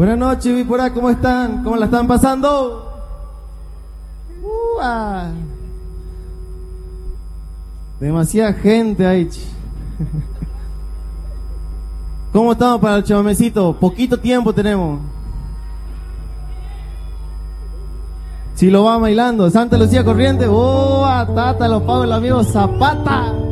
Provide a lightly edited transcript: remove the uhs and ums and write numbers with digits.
Buenas noches, Vípora, ¿cómo están? ¿Cómo la están pasando? Demasiada gente ahí. ¿Cómo estamos para el chamamecito? Poquito tiempo tenemos. Si lo va bailando, Santa Lucía Corriente, Tata, los pagos, el amigo Zapata.